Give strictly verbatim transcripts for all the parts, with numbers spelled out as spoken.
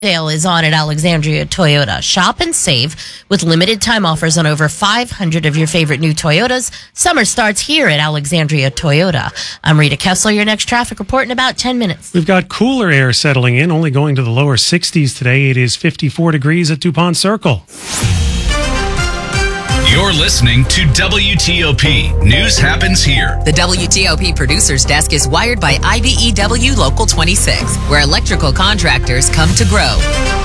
Sale is on at Alexandria Toyota. Shop and save with limited time offers on over five hundred of your favorite new Toyotas. Summer starts here at Alexandria Toyota. I'm Rita Kessler, your next traffic report in about ten minutes. We've got cooler air settling in, only going to the lower sixties today. It is fifty-four degrees at DuPont Circle. You're listening to W T O P. News happens here. The W T O P Producers Desk is wired by I B E W Local twenty-six, where electrical contractors come to grow.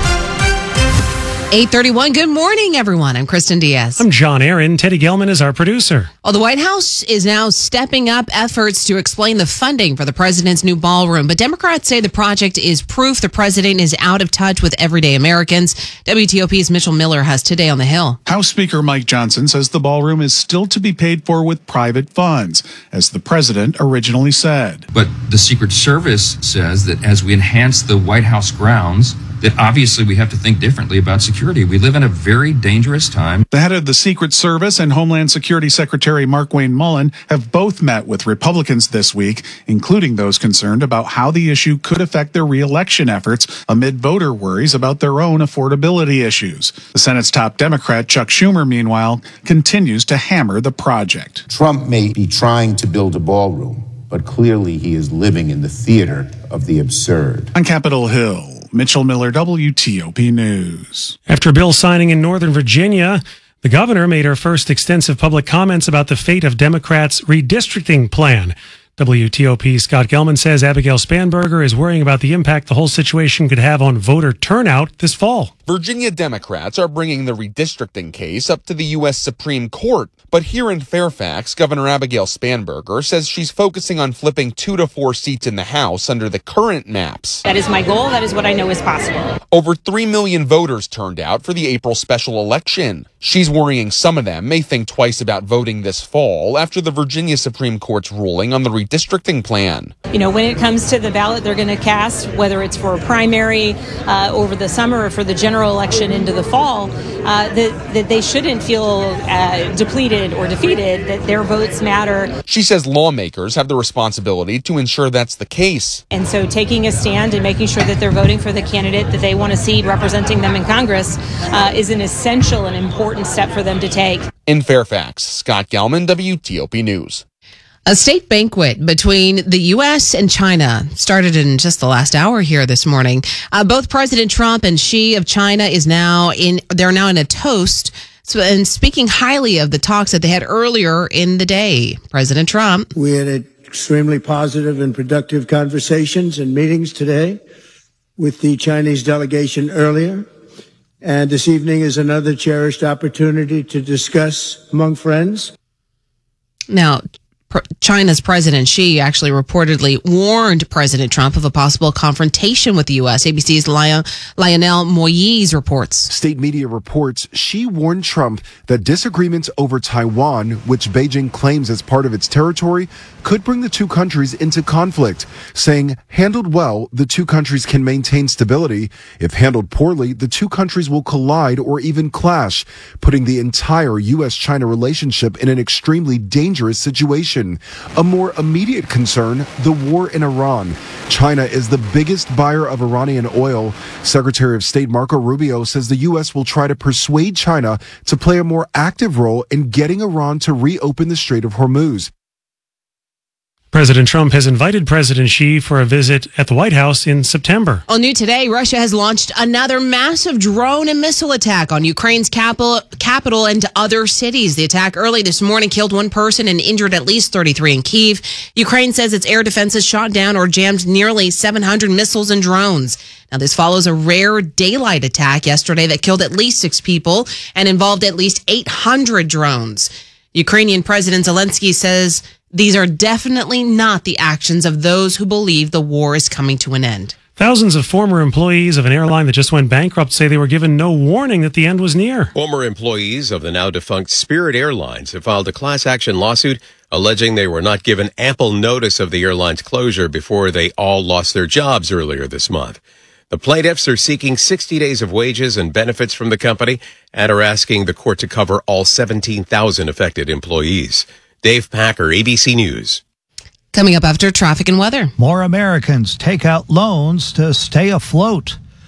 eight thirty-one. Good morning, everyone. I'm Kristen Diaz. I'm John Aaron. Teddy Gelman is our producer. Well, the White House is now stepping up efforts to explain the funding for the president's new ballroom. But Democrats say the project is proof the president is out of touch with everyday Americans. W T O P's Mitchell Miller has Today on the Hill. House Speaker Mike Johnson says the ballroom is still to be paid for with private funds, as the president originally said. But the Secret Service says that as we enhance the White House grounds, that obviously we have to think differently about security. We live in a very dangerous time. The head of the Secret Service and Homeland Security Secretary Markwayne Mullin have both met with Republicans this week, including those concerned about how the issue could affect their re-election efforts amid voter worries about their own affordability issues. The Senate's top Democrat, Chuck Schumer, meanwhile, continues to hammer the project. Trump may be trying to build a ballroom, but clearly he is living in the theater of the absurd. On Capitol Hill, Mitchell Miller, W T O P News. After a bill signing in Northern Virginia, the governor made her first extensive public comments about the fate of Democrats' redistricting plan. W T O P's Scott Gelman says Abigail Spanberger is worrying about the impact the whole situation could have on voter turnout this fall. Virginia Democrats are bringing the redistricting case up to the U S Supreme Court. But here in Fairfax, Governor Abigail Spanberger says she's focusing on flipping two to four seats in the House under the current maps. That is my goal. That is what I know is possible. Over three million voters turned out for the April special election. She's worrying some of them may think twice about voting this fall after the Virginia Supreme Court's ruling on the redistricting plan. You know, when it comes to the ballot they're going to cast, whether it's for a primary uh, over the summer or for the general election into the fall, uh, that, that they shouldn't feel uh, depleted or defeated, that their votes matter. She says lawmakers have the responsibility to ensure that's the case. And so taking a stand and making sure that they're voting for the candidate that they want to see representing them in Congress uh, is an essential and important step for them to take. In Fairfax, Scott Gelman, W T O P News. A state banquet between the U S and China started in just the last hour here this morning. Uh, both President Trump and Xi of China is now in, they're now in a toast. So, and speaking highly of the talks that they had earlier in the day. President Trump. We had extremely positive and productive conversations and meetings today with the Chinese delegation earlier. And this evening is another cherished opportunity to discuss among friends. Now, China's President Xi actually reportedly warned President Trump of a possible confrontation with the U S. A B C's Lionel Moyes reports. State media reports Xi warned Trump that disagreements over Taiwan, which Beijing claims as part of its territory, could bring the two countries into conflict, saying, handled well, the two countries can maintain stability. If handled poorly, the two countries will collide or even clash, putting the entire U S China relationship in an extremely dangerous situation. A more immediate concern, the war in Iran. China is the biggest buyer of Iranian oil. Secretary of State Marco Rubio says the U S will try to persuade China to play a more active role in getting Iran to reopen the Strait of Hormuz. President Trump has invited President Xi for a visit at the White House in September. Well, new today, Russia has launched another massive drone and missile attack on Ukraine's capital, capital and other cities. The attack early this morning killed one person and injured at least thirty-three in Kyiv. Ukraine says its air defenses shot down or jammed nearly seven hundred missiles and drones. Now, this follows a rare daylight attack yesterday that killed at least six people and involved at least eight hundred drones. Ukrainian President Zelensky says these are definitely not the actions of those who believe the war is coming to an end. Thousands of former employees of an airline that just went bankrupt say they were given no warning that the end was near. Former employees of the now defunct Spirit Airlines have filed a class action lawsuit alleging they were not given ample notice of the airline's closure before they all lost their jobs earlier this month. The plaintiffs are seeking sixty days of wages and benefits from the company and are asking the court to cover all seventeen thousand affected employees. Dave Packer, A B C News. Coming up after traffic and weather. More Americans take out loans to stay afloat.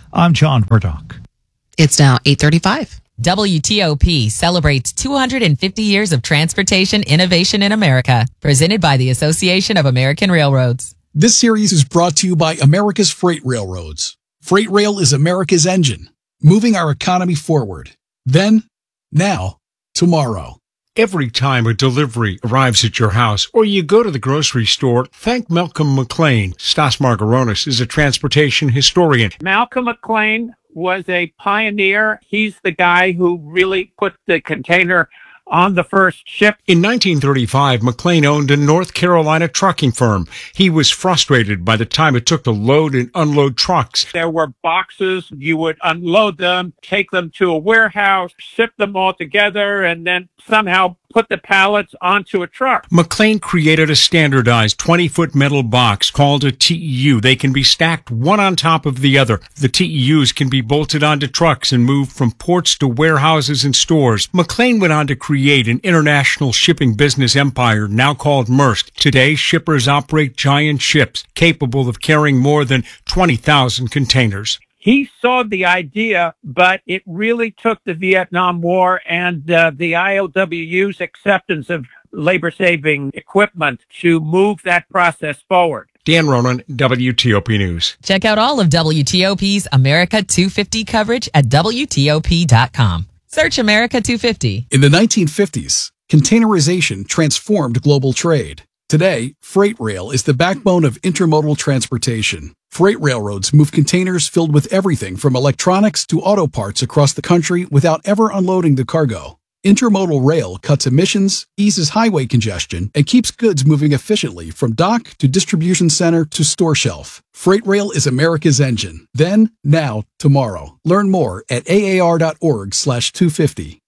I'm John Murdoch. It's now eight thirty-five. W T O P celebrates two hundred fifty years of transportation innovation in America, presented by the Association of American Railroads. This series is brought to you by America's Freight Railroads. Freight rail is America's engine, moving our economy forward. Then, now, tomorrow. Every time a delivery arrives at your house or you go to the grocery store, thank Malcolm McLean. Stas Margaronis is a transportation historian. Malcolm McLean was a pioneer. He's the guy who really put the container on the first ship. In nineteen thirty-five, McLean owned a North Carolina trucking firm. He was frustrated by the time it took to load and unload trucks. There were boxes. You would unload them, take them to a warehouse, ship them all together, and then somehow put the pallets onto a truck. McLean created a standardized twenty-foot metal box called a T E U. They can be stacked one on top of the other. The T E Us can be bolted onto trucks and moved from ports to warehouses and stores. McLean went on to create an international shipping business empire now called Maersk. Today, shippers operate giant ships capable of carrying more than twenty thousand containers. He saw the idea, but it really took the Vietnam War and uh, the I O W U's acceptance of labor-saving equipment to move that process forward. Dan Ronan, W T O P News. Check out all of W T O P's America two fifty coverage at W T O P dot com. Search America two fifty. In the nineteen fifties, containerization transformed global trade. Today, freight rail is the backbone of intermodal transportation. Freight railroads move containers filled with everything from electronics to auto parts across the country without ever unloading the cargo. Intermodal rail cuts emissions, eases highway congestion, and keeps goods moving efficiently from dock to distribution center to store shelf. Freight rail is America's engine. Then, now, tomorrow. Learn more at A A R dot org slash two fifty.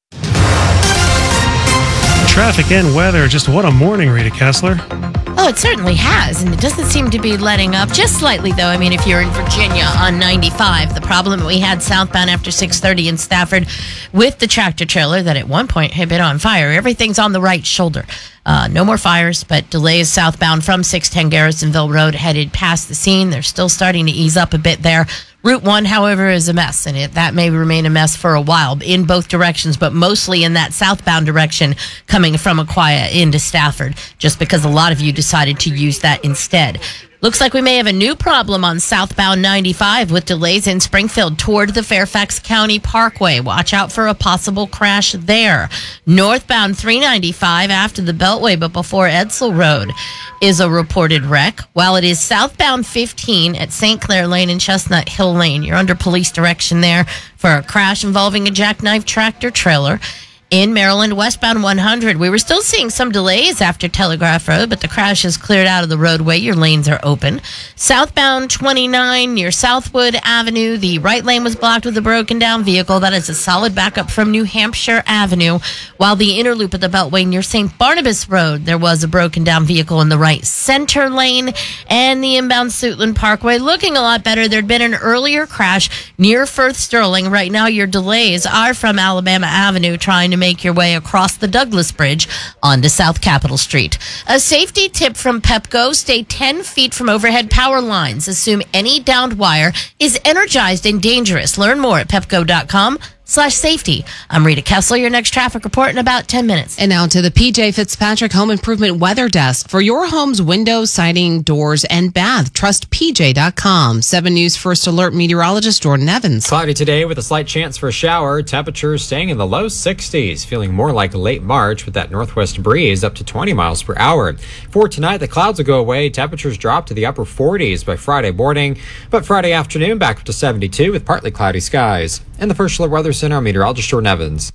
Traffic and weather. Just what a morning, Rita Kessler. Oh, it certainly has, and it doesn't seem to be letting up. Just slightly, though. I mean, if you're in Virginia on ninety-five, the problem we had southbound after six thirty in Stafford with the tractor trailer that at one point had been on fire. Everything's on the right shoulder. Uh, no more fires, but delays southbound from six ten Garrisonville Road headed past the scene. They're still starting to ease up a bit there. Route one, however, is a mess, and it, that may remain a mess for a while in both directions, but mostly in that southbound direction coming from Aquia into Stafford, just because a lot of you decided to use that instead. Looks like we may have a new problem on southbound ninety-five with delays in Springfield toward the Fairfax County Parkway. Watch out for a possible crash there. Northbound three ninety-five after the Beltway but before Edsel Road is a reported wreck, while it is southbound fifteen at Saint Clair Lane and Chestnut Hill Lane. You're under police direction there for a crash involving a jackknife tractor trailer. In Maryland, westbound one hundred, we were still seeing some delays after Telegraph Road, but the crash is cleared out of the roadway. Your lanes are open. Southbound twenty-nine near Southwood Avenue, the right lane was blocked with a broken down vehicle. That is a solid backup from New Hampshire Avenue. While the inner loop of the Beltway near Saint Barnabas Road, there was a broken down vehicle in the right center lane. And the inbound Suitland Parkway looking a lot better. There'd been an earlier crash near Firth Sterling. Right now, your delays are from Alabama Avenue trying to make your way across the Douglas Bridge onto South Capitol Street. A safety tip from Pepco: stay ten feet from overhead power lines. Assume any downed wire is energized and dangerous. Learn more at pepco dot com slash safety. I'm Rita Kessler, your next traffic report in about ten minutes. And now to the P J Fitzpatrick Home Improvement Weather Desk. For your home's windows, siding, doors, and bath, trust P J dot com. seven News First Alert meteorologist Jordan Evans. Cloudy today with a slight chance for a shower. Temperatures staying in the low sixties, feeling more like late March with that northwest breeze up to twenty miles per hour. For tonight, the clouds will go away. Temperatures drop to the upper forties by Friday morning, but Friday afternoon back up to seventy-two with partly cloudy skies. In the First Alert Weather Center, meteorologist Jordan Evans.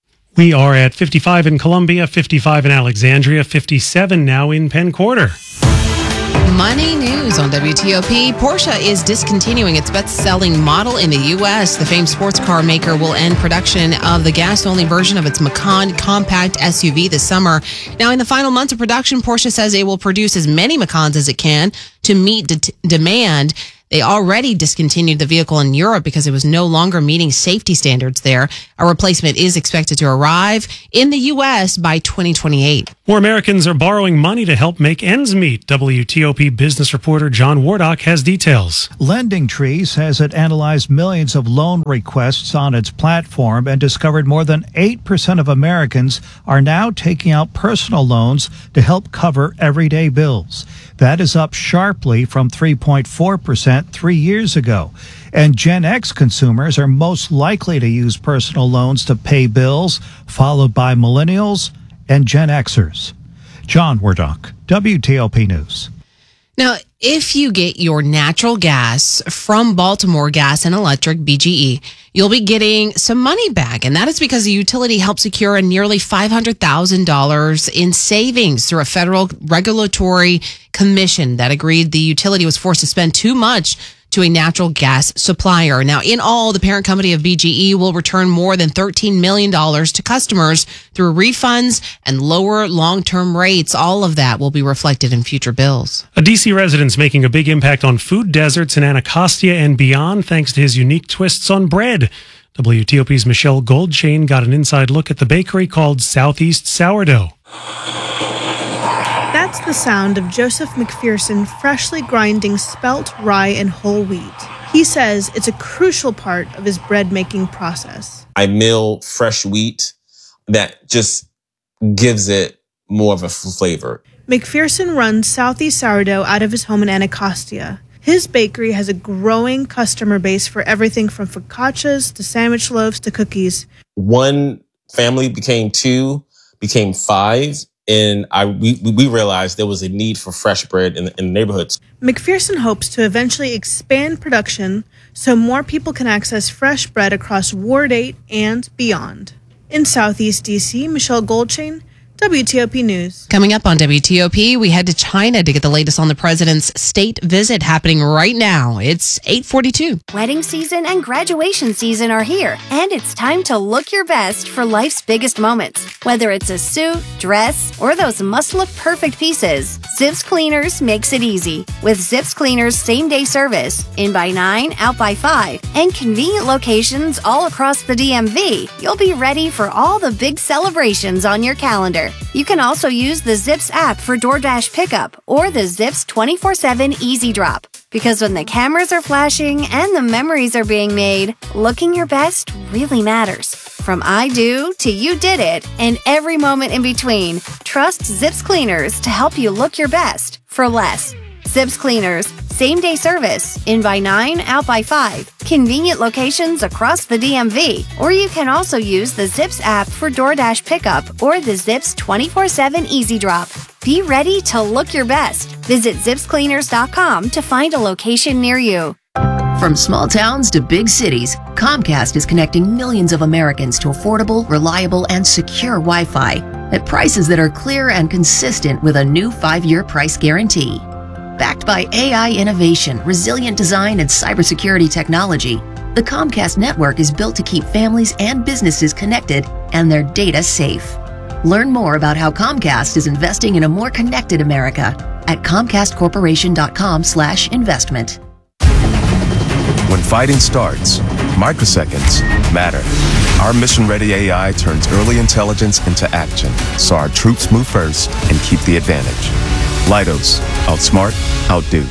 We are at fifty-five in Columbia, fifty-five in Alexandria, fifty-seven now in Penn Quarter. Money news on W T O P. Porsche is discontinuing its best-selling model in the U S. The famed sports car maker will end production of the gas-only version of its Macan compact S U V this summer. Now, in the final months of production, Porsche says it will produce as many Macans as it can to meet de- demand. They already discontinued the vehicle in Europe because it was no longer meeting safety standards there. A replacement is expected to arrive in the U S by twenty twenty-eight. More Americans are borrowing money to help make ends meet. W T O P business reporter John Wardock has details. Lending Tree says it analyzed millions of loan requests on its platform and discovered more than eight percent of Americans are now taking out personal loans to help cover everyday bills. That is up sharply from three point four percent three years ago. And Gen X consumers are most likely to use personal loans to pay bills, followed by millennials and Gen Xers. John Wardock, W T O P News. Now, if you get your natural gas from Baltimore Gas and Electric, B G E, you'll be getting some money back. And that is because the utility helped secure a nearly five hundred thousand dollars in savings through a federal regulatory commission that agreed the utility was forced to spend too much to a natural gas supplier. Now, in all, the parent company of B G E will return more than thirteen million dollars to customers through refunds and lower long-term rates. All of that will be reflected in future bills. A D C resident's making a big impact on food deserts in Anacostia and beyond thanks to his unique twists on bread. W T O P's Michelle Goldchain got an inside look at the bakery called Southeast Sourdough. That's the sound of Joseph McPherson freshly grinding spelt, rye, and whole wheat. He says it's a crucial part of his bread-making process. I mill fresh wheat that just gives it more of a flavor. McPherson runs Southeast Sourdough out of his home in Anacostia. His bakery has a growing customer base for everything from focaccias to sandwich loaves to cookies. One family became two, became five. And I we, we realized there was a need for fresh bread in the, in the neighborhoods. McPherson hopes to eventually expand production so more people can access fresh bread across Ward eight and beyond. In Southeast D C, Michelle Goldchain, W T O P News. Coming up on W T O P, we head to China to get the latest on the president's state visit happening right now. It's eight forty-two. Wedding season and graduation season are here, and it's time to look your best for life's biggest moments. Whether it's a suit, dress, or those must-look perfect pieces, Zips Cleaners makes it easy. With Zips Cleaners same-day service, in by nine, out by five, and convenient locations all across the D M V, you'll be ready for all the big celebrations on your calendar. You can also use the Zips app for DoorDash pickup or the Zips twenty-four seven Easy Drop. Because when the cameras are flashing and the memories are being made, looking your best really matters. From I do to you did it and every moment in between, trust Zips Cleaners to help you look your best for less. Zips Cleaners, same-day service, in by nine, out by five, convenient locations across the D M V, or you can also use the Zips app for DoorDash pickup or the Zips twenty-four seven Easy Drop. Be ready to look your best. Visit zips cleaners dot com to find a location near you. From small towns to big cities, Comcast is connecting millions of Americans to affordable, reliable, and secure Wi-Fi at prices that are clear and consistent with a new five-year price guarantee. Backed by A I innovation, resilient design, and cybersecurity technology, the Comcast network is built to keep families and businesses connected and their data safe. Learn more about how Comcast is investing in a more connected America at comcast corporation dot com slash investment. When fighting starts, microseconds matter. Our mission-ready A I turns early intelligence into action, so our troops move first and keep the advantage. Leidos, outsmart, outdo.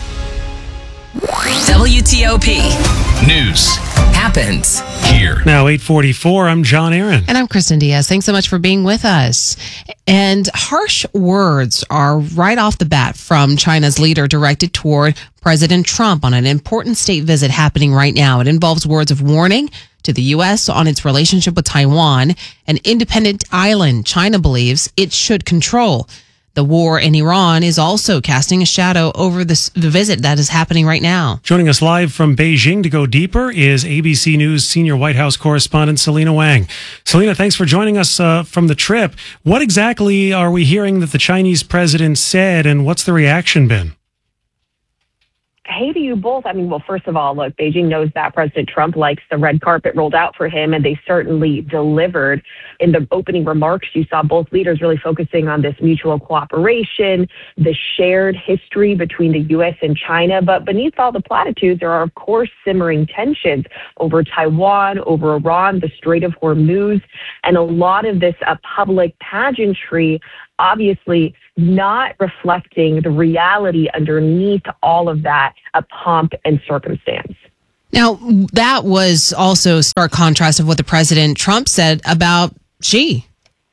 W T O P News happens here. Now eight forty-four, I'm John Aaron. And I'm Kristen Diaz. Thanks so much for being with us. And harsh words are right off the bat from China's leader directed toward President Trump on an important state visit happening right now. It involves words of warning to the U S on its relationship with Taiwan, an independent island China believes it should control. The war in Iran is also casting a shadow over this, the visit that is happening right now. Joining us live from Beijing to go deeper is A B C News senior White House correspondent Selena Wang. Selena, thanks for joining us uh, from the trip. What exactly are we hearing that the Chinese president said, and what's the reaction been? hey to you both. I mean, well, first of all, look, Beijing knows that President Trump likes the red carpet rolled out for him, and they certainly delivered. In the opening remarks, you saw both leaders really focusing on this mutual cooperation, the shared history between the U S and China. But beneath all the platitudes, there are, of course, simmering tensions over Taiwan, over Iran, the Strait of Hormuz, and a lot of this uh, public pageantry obviously not reflecting the reality underneath all of that, a pomp and circumstance. Now, that was also stark contrast of what the President Trump said about Xi.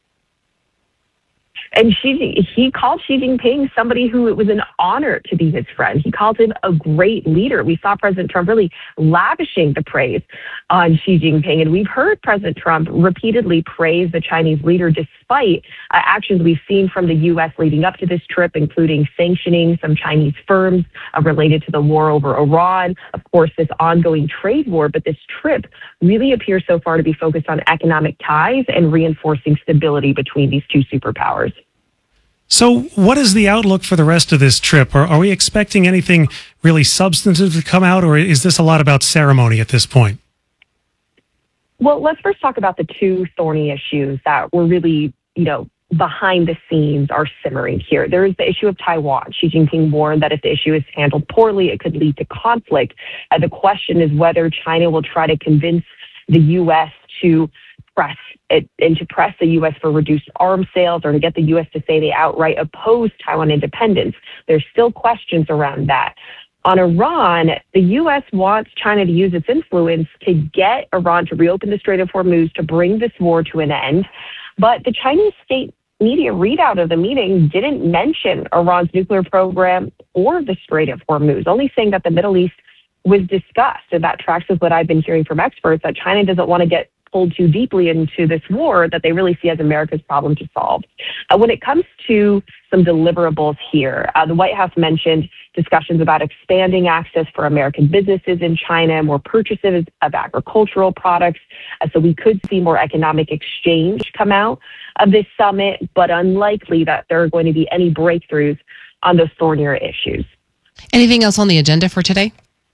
And Xi, he called Xi Jinping somebody who it was an honor to be his friend. He called him a great leader. We saw President Trump really lavishing the praise on Xi Jinping. And we've heard President Trump repeatedly praise the Chinese leader despite uh, actions we've seen from the U S leading up to this trip, including sanctioning some Chinese firms uh, related to the war over Iran. Of course, this ongoing trade war. But this trip really appears so far to be focused on economic ties and reinforcing stability between these two superpowers. So what is the outlook for the rest of this trip? Are, are we expecting anything really substantive to come out, or is this a lot about ceremony at this point? Well, let's first talk about the two thorny issues that were really, you know, behind the scenes are simmering here. There is the issue of Taiwan. Xi Jinping warned that if the issue is handled poorly, it could lead to conflict. Uh, the question is whether China will try to convince the U S to press it and to press the U S for reduced arms sales, or to get the U S to say they outright oppose Taiwan independence. There's still questions around that. On Iran, the U S wants China to use its influence to get Iran to reopen the Strait of Hormuz to bring this war to an end. But the Chinese state media readout of the meeting didn't mention Iran's nuclear program or the Strait of Hormuz, only saying that the Middle East was discussed. And that tracks with what I've been hearing from experts, that China doesn't want to get pulled too deeply into this war that they really see as America's problem to solve. Uh, when it comes to some deliverables here, uh, the White House mentioned discussions about expanding access for American businesses in China, more purchases of agricultural products. Uh, so we could see more economic exchange come out of this summit, but unlikely that there are going to be any breakthroughs on those thornier issues. Anything else on the agenda for today?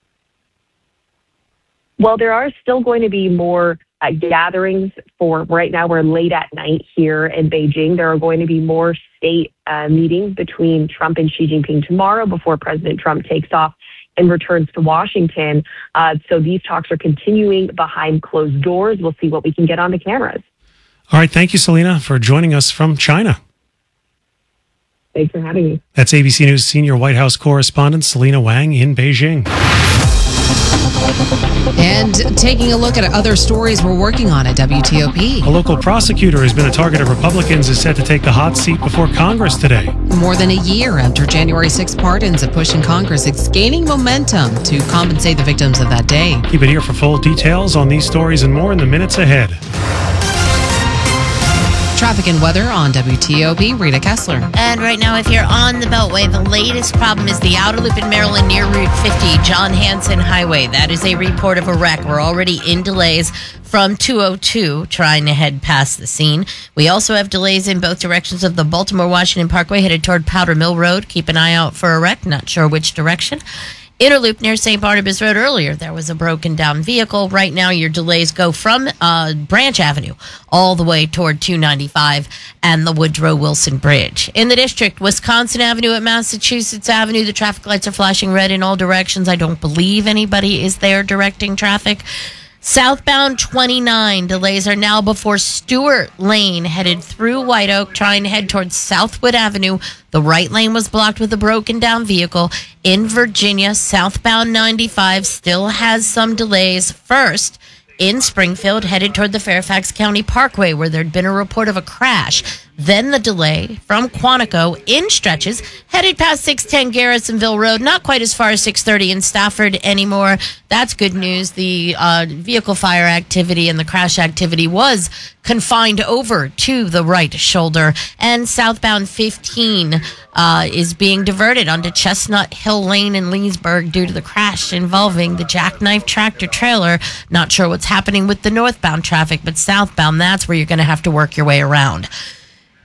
Well, there are still going to be more uh, gatherings for right now. We're late at night here in Beijing. There are going to be more state uh, meetings between Trump and Xi Jinping tomorrow before President Trump takes off and returns to Washington. Uh, so these talks are continuing behind closed doors. We'll see what we can get on the cameras. All right. Thank you, Selena, for joining us from China. Thanks for having me. That's A B C News senior White House correspondent Selena Wang in Beijing. And taking a look at other stories we're working on at W T O P. A local prosecutor has been a target of Republicans is set to take the hot seat before Congress today. More than a year after January sixth pardons, a push in Congress is gaining momentum to compensate the victims of that day. Keep it here for full details on these stories and more in the minutes ahead. Traffic and weather on W T O P, Rita Kessler. And right now, if you're on the Beltway, the latest problem is the outer loop in Maryland near Route fifty, John Hanson Highway. That is a report of a wreck. We're already in delays from two oh two, trying to head past the scene. We also have delays in both directions of the Baltimore-Washington Parkway headed toward Powder Mill Road. Keep an eye out for a wreck. Not sure which direction. Interloop near Saint Barnabas Road earlier, there was a broken down vehicle. Right now, your delays go from uh, Branch Avenue all the way toward two ninety-five and the Woodrow Wilson Bridge. In the district, Wisconsin Avenue at Massachusetts Avenue, the traffic lights are flashing red in all directions. I don't believe anybody is there directing traffic. Southbound twenty-nine, delays are now before Stewart Lane, headed through White Oak, trying to head towards Southwood Avenue. The right lane was blocked with a broken down vehicle. In Virginia, southbound ninety-five still has some delays. First, in Springfield, headed toward the Fairfax County Parkway, where there'd been a report of a crash. Then the delay from Quantico in stretches, headed past six ten Garrisonville Road, not quite as far as six thirty in Stafford anymore. That's good news. The uh, vehicle fire activity and the crash activity was confined over to the right shoulder. And southbound fifteen uh, is being diverted onto Chestnut Hill Lane in Leesburg due to the crash involving the jackknife tractor trailer. Not sure what's happening with the northbound traffic, but southbound, that's where you're going to have to work your way around.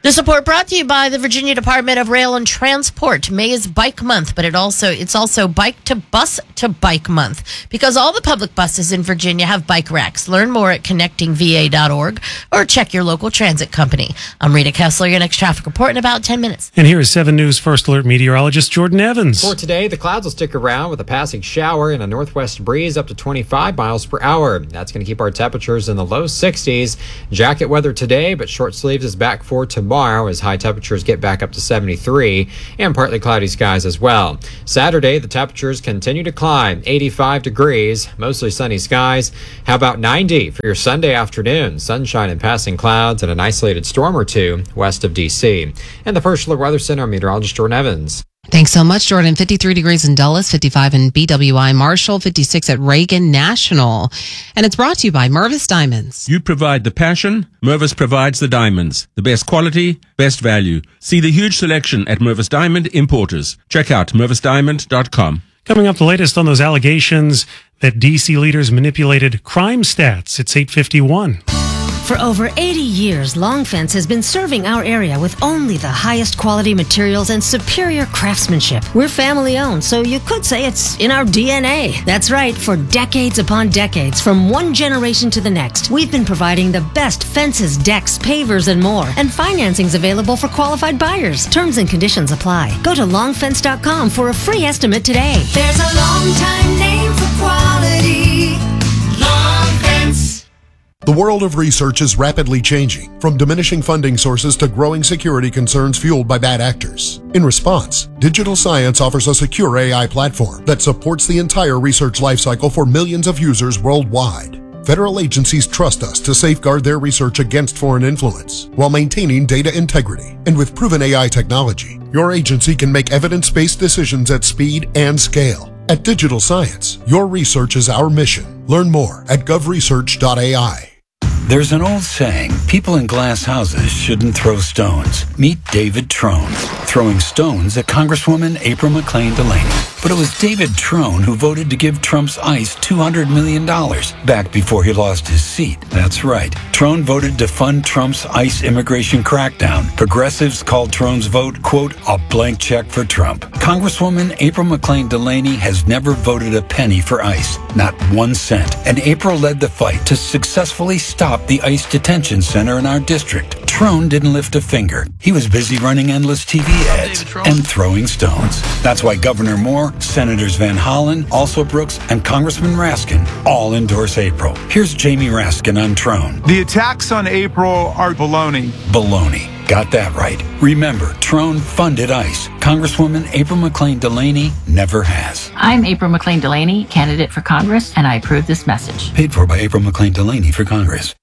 This report brought to you by the Virginia Department of Rail and Transport. May is Bike Month, but it also it's also Bike to Bus to Bike Month because all the public buses in Virginia have bike racks. Learn more at connecting v a dot org or check your local transit company. I'm Rita Kessler, your next traffic report in about ten minutes. And here is seven News First Alert meteorologist Jordan Evans. For today, the clouds will stick around with a passing shower and a northwest breeze up to twenty-five miles per hour. That's going to keep our temperatures in the low sixties. Jacket weather today, but short sleeves is back for tomorrow. Tomorrow as high temperatures get back up to seventy-three and partly cloudy skies as well. Saturday, the temperatures continue to climb, eighty-five degrees, mostly sunny skies. How about ninety for your Sunday afternoon? Sunshine and passing clouds and an isolated storm or two west of D C. And the First Alert Weather Center, meteorologist Jordan Evans. Thanks so much, Jordan. fifty-three degrees in Dulles, fifty-five in B W I Marshall, fifty-six at Reagan National. And it's brought to you by Mervis Diamonds. You provide the passion, Mervis provides the diamonds. The best quality, best value. See the huge selection at Mervis Diamond Importers. Check out mervis diamond dot com. Coming up, the latest on those allegations that D C leaders manipulated crime stats. It's eight fifty-one. For over eighty years, Long Fence has been serving our area with only the highest quality materials and superior craftsmanship. We're family owned, so you could say it's in our D N A. That's right, for decades upon decades, from one generation to the next, we've been providing the best fences, decks, pavers, and more. And financing's available for qualified buyers. Terms and conditions apply. Go to long fence dot com for a free estimate today. There's a long time name for quality. Long Fence. The world of research is rapidly changing, from diminishing funding sources to growing security concerns fueled by bad actors. In response, Digital Science offers a secure A I platform that supports the entire research lifecycle for millions of users worldwide. Federal agencies trust us to safeguard their research against foreign influence while maintaining data integrity. And with proven A I technology, your agency can make evidence-based decisions at speed and scale. At Digital Science, your research is our mission. Learn more at gov research dot a i. There's an old saying, people in glass houses shouldn't throw stones. Meet David Trone, throwing stones at Congresswoman April McClain Delaney. But it was David Trone who voted to give Trump's ICE two hundred million dollars back before he lost his seat. That's right. Trone voted to fund Trump's ICE immigration crackdown. Progressives called Trone's vote, quote, a blank check for Trump. Congresswoman April McClain Delaney has never voted a penny for ICE, not one cent. And April led the fight to successfully stop the ICE detention center in our district. Trone didn't lift a finger. He was busy running endless T V ads and throwing stones. That's why Governor Moore, Senators Van Hollen, Alsobrooks, and Congressman Raskin all endorse April. Here's Jamie Raskin on Trone. The attacks on April are baloney. Baloney. Got that right. Remember, Trone funded ICE. Congresswoman April McClain Delaney never has. I'm April McClain Delaney, candidate for Congress, and I approve this message. Paid for by April McClain Delaney for Congress.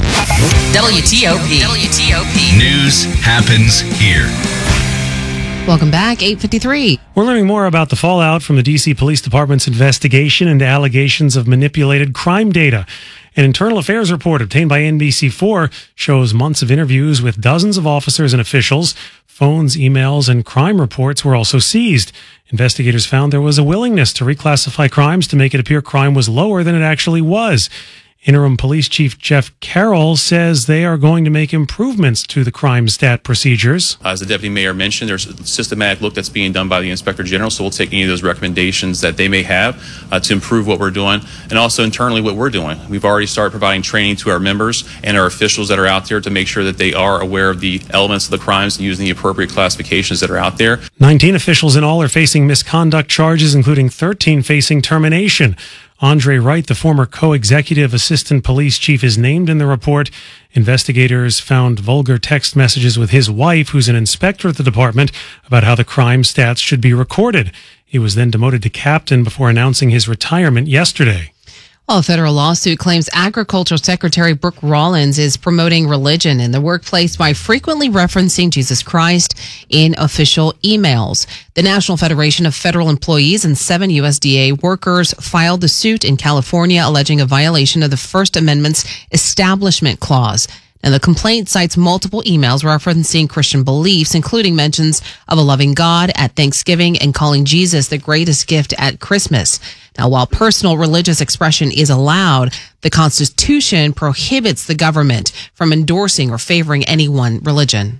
W T O P. W T O P. News happens here. Welcome back, eight fifty-three. We're learning more about the fallout from the D C Police Department's investigation into allegations of manipulated crime data. An internal affairs report obtained by N B C four shows months of interviews with dozens of officers and officials. Phones, emails, and crime reports were also seized. Investigators found there was a willingness to reclassify crimes to make it appear crime was lower than it actually was. Interim Police Chief Jeff Carroll says they are going to make improvements to the crime stat procedures. As the Deputy Mayor mentioned, there's a systematic look that's being done by the Inspector General, so we'll take any of those recommendations that they may have uh, to improve what we're doing, and also internally what we're doing. We've already started providing training to our members and our officials that are out there to make sure that they are aware of the elements of the crimes and using the appropriate classifications that are out there. nineteen officials in all are facing misconduct charges, including thirteen facing termination. Andre Wright, the former co-executive assistant police chief, is named in the report. Investigators found vulgar text messages with his wife, who's an inspector at the department, about how the crime stats should be recorded. He was then demoted to captain before announcing his retirement yesterday. Well, a federal lawsuit claims Agriculture Secretary Brooke Rollins is promoting religion in the workplace by frequently referencing Jesus Christ in official emails. The National Federation of Federal Employees and seven U S D A workers filed the suit in California alleging a violation of the First Amendment's Establishment Clause. And the complaint cites multiple emails referencing Christian beliefs, including mentions of a loving God at Thanksgiving and calling Jesus the greatest gift at Christmas. Now, while personal religious expression is allowed, the Constitution prohibits the government from endorsing or favoring any one religion.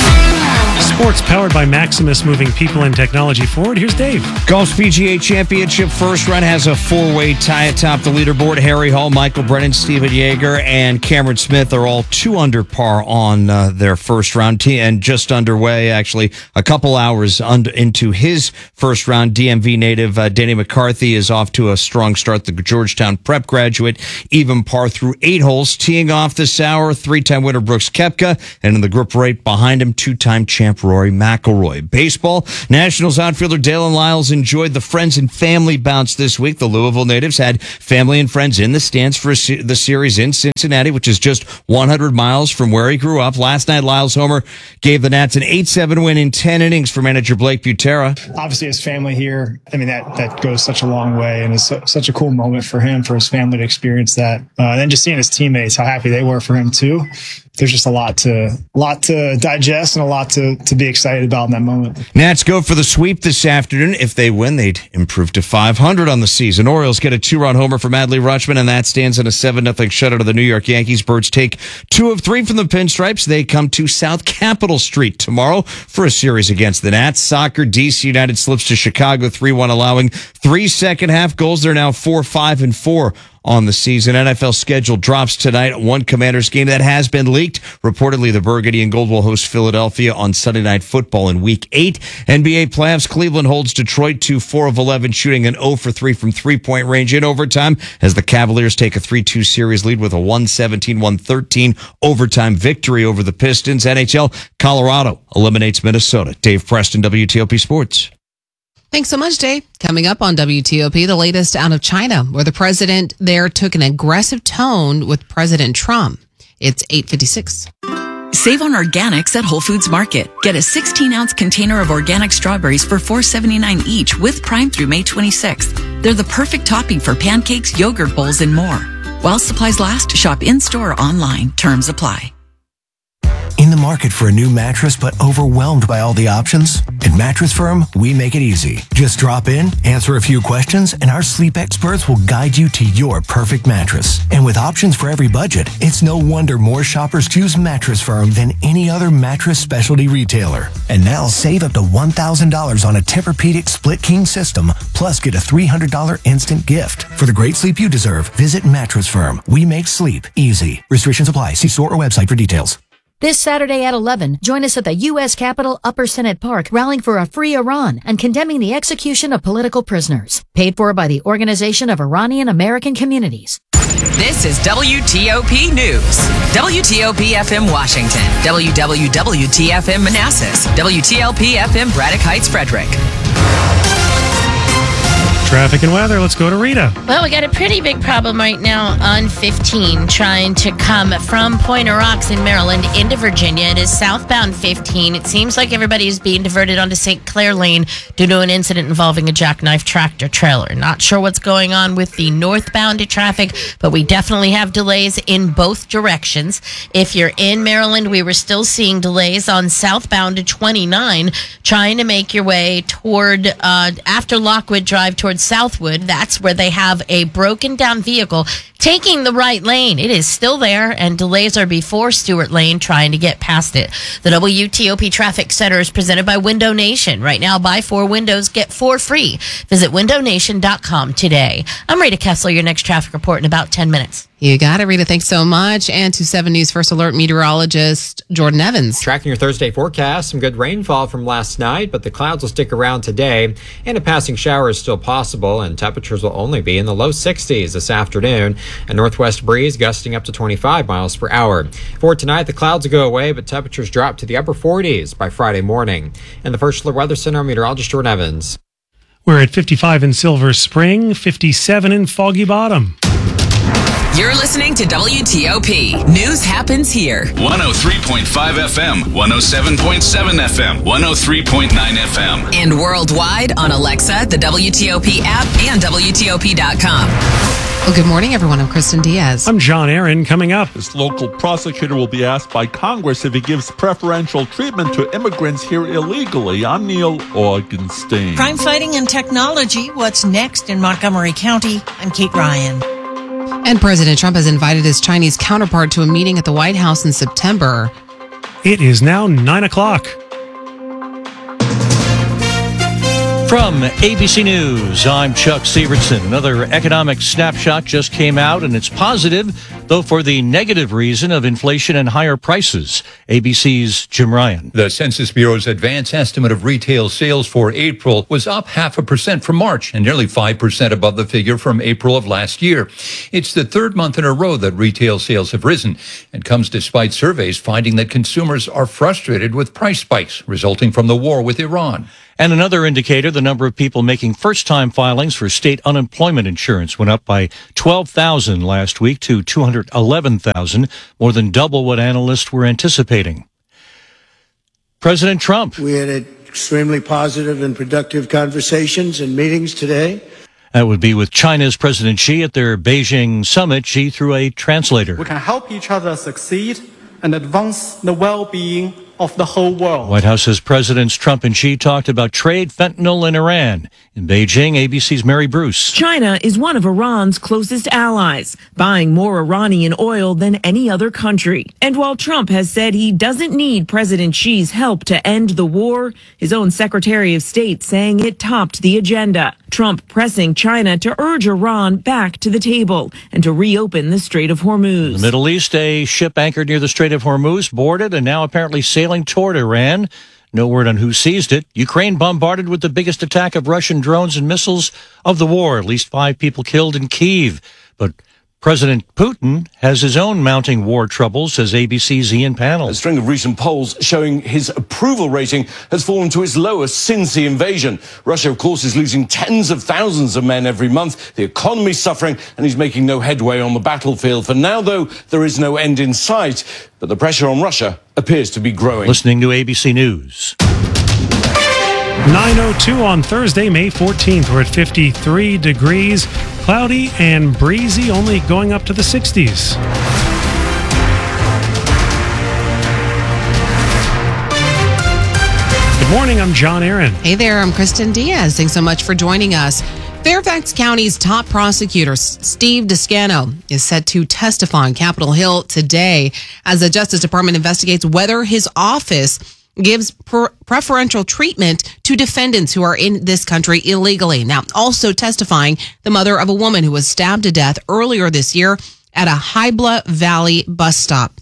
Sports powered by Maximus, moving people and technology forward. Here's Dave. Golf's P G A Championship first round has a four-way tie atop the leaderboard. Harry Hall, Michael Brennan, Steven Yeager, and Cameron Smith are all two under par on uh, their first round, and just underway, actually, a couple hours under, into his first round. D M V native uh, Danny McCarthy is off to a strong start. The Georgetown prep graduate, even par through eight holes, teeing off this hour. Three-time winner Brooks Koepka, and in the group right behind him, two-time champ Rory McIlroy. Baseball, Nationals outfielder Dalen Lyles enjoyed the friends and family bounce this week. The Louisville natives had family and friends in the stands for se- the series in Cincinnati, which is just one hundred miles from where he grew up. Last night, Lyles' homer gave the Nats an eight seven win in ten innings for manager Blake Butera. Obviously, his family here, I mean, that, that goes such a long way, and it's so, such a cool moment for him, for his family to experience that. Uh, and then just seeing his teammates, how happy they were for him, too. There's just a lot to a lot to digest and a lot to, to be excited about in that moment. Nats go for the sweep this afternoon. If they win, they'd improve to five hundred on the season. Orioles get a two-run homer from Adley Rutschman, and that stands in a seven nothing shutout of the New York Yankees. Birds take two of three from the Pinstripes. They come to South Capitol Street tomorrow for a series against the Nats. Soccer, D C United slips to Chicago three one, allowing three second-half goals. They're now four five and four on the season. N F L schedule drops tonight. One Commanders game that has been leaked. Reportedly, the Burgundy and Gold will host Philadelphia on Sunday Night Football in Week eight. N B A playoffs, Cleveland holds Detroit to four of eleven, shooting an zero for three from three-point range in overtime as the Cavaliers take a three two series lead with a one seventeen one thirteen overtime victory over the Pistons. N H L, Colorado eliminates Minnesota. Dave Preston, W T O P Sports. Thanks so much, Dave. Coming up on W T O P, the latest out of China, where the president there took an aggressive tone with President Trump. It's eight fifty-six. Save on organics at Whole Foods Market. Get a sixteen ounce container of organic strawberries for four seventy-nine each with Prime through May twenty-sixth. They're the perfect topping for pancakes, yogurt bowls, and more. While supplies last, shop in-store or online. Terms apply. In the market for a new mattress but overwhelmed by all the options? At Mattress Firm, we make it easy. Just drop in, answer a few questions, and our sleep experts will guide you to your perfect mattress. And with options for every budget, it's no wonder more shoppers choose Mattress Firm than any other mattress specialty retailer. And now save up to one thousand dollars on a Tempur-Pedic split king system, plus get a three hundred dollars instant gift. For the great sleep you deserve, visit Mattress Firm. We make sleep easy. Restrictions apply. See store or website for details. This Saturday at eleven, join us at the U S Capitol Upper Senate Park, rallying for a free Iran and condemning the execution of political prisoners. Paid for by the Organization of Iranian American Communities. This is W T O P News. W T O P F M Washington. W W W T F M Manassas. W T L P F M Braddock Heights, Frederick. Traffic and weather. Let's go to Rita. Well, we got a pretty big problem right now on fifteen trying to come from Pointer Rocks in Maryland into Virginia. It is southbound fifteen. It seems like everybody is being diverted onto Saint Clair Lane due to an incident involving a jackknife tractor trailer. Not sure what's going on with the northbound traffic, but we definitely have delays in both directions. If you're in Maryland, we were still seeing delays on southbound to twenty-nine trying to make your way toward uh, after Lockwood Drive towards Southwood. That's where they have a broken down vehicle taking the right lane. It is still there, and delays are before Stewart Lane trying to get past it. The W T O P Traffic Center is presented by Window Nation. Right now, buy four windows, get four free. Visit window nation dot com today. I'm Rita Kessler, your next traffic report in about ten minutes. You got it, Rita. Thanks so much. And to seven News First Alert meteorologist Jordan Evans. Tracking your Thursday forecast, some good rainfall from last night, but the clouds will stick around today, and a passing shower is still possible, and temperatures will only be in the low sixties this afternoon. A northwest breeze gusting up to twenty-five miles per hour. For tonight, the clouds will go away, but temperatures drop to the upper forties by Friday morning. And the First Alert Weather Center, meteorologist Jordan Evans. We're at fifty-five in Silver Spring, fifty-seven in Foggy Bottom. You're listening to W T O P. News happens here. one oh three point five F M, one oh seven point seven F M, one oh three point nine F M. And worldwide on Alexa, the W T O P app, and W T O P dot com. Well, good morning, everyone. I'm Kristen Diaz. I'm John Aaron. Coming up, this local prosecutor will be asked by Congress if he gives preferential treatment to immigrants here illegally. I'm Neil Augenstein. Crime fighting and technology. What's next in Montgomery County? I'm Kate Ryan. And President Trump has invited his Chinese counterpart to a meeting at the White House in September. It is now nine o'clock. From A B C News, I'm Chuck Severson. Another economic snapshot just came out, and it's positive, though for the negative reason of inflation and higher prices. A B C's Jim Ryan. The Census Bureau's advance estimate of retail sales for April was up half a percent from March and nearly five percent above the figure from April of last year. It's the third month in a row that retail sales have risen, and comes despite surveys finding that consumers are frustrated with price spikes resulting from the war with Iran. And another indicator, the number of people making first-time filings for state unemployment insurance went up by twelve thousand last week to two hundred eleven thousand, more than double what analysts were anticipating. President Trump. We had extremely positive and productive conversations and meetings today. That would be with China's President Xi at their Beijing summit, Xi through a translator. We can help each other succeed and advance the well-being of the whole world. White House says Presidents Trump and Xi talked about trade, fentanyl, and Iran. In Beijing, A B C's Mary Bruce. China is one of Iran's closest allies, buying more Iranian oil than any other country. And while Trump has said he doesn't need President Xi's help to end the war, his own Secretary of State saying it topped the agenda. Trump pressing China to urge Iran back to the table and to reopen the Strait of Hormuz. In the Middle East, a ship anchored near the Strait of Hormuz boarded and now apparently sailing toward Iran. No word on who seized it. Ukraine bombarded with the biggest attack of Russian drones and missiles of the war. At least five people killed in Kyiv. But President Putin has his own mounting war troubles, says A B C's Ian Pannell. A string of recent polls showing his approval rating has fallen to its lowest since the invasion. Russia, of course, is losing tens of thousands of men every month. The economy's suffering, and he's making no headway on the battlefield. For now, though, there is no end in sight. But the pressure on Russia appears to be growing. Listening to A B C News. nine oh two on Thursday, May fourteenth. We're at fifty-three degrees, cloudy and breezy, only going up to the sixties. Good morning, I'm John Aaron. Hey there, I'm Kristen Diaz. Thanks so much for joining us. Fairfax County's top prosecutor, Steve Descano, is set to testify on Capitol Hill today as the Justice Department investigates whether his office gives per- preferential treatment to defendants who are in this country illegally. Now, also testifying, the mother of a woman who was stabbed to death earlier this year at a Hybla Valley bus stop.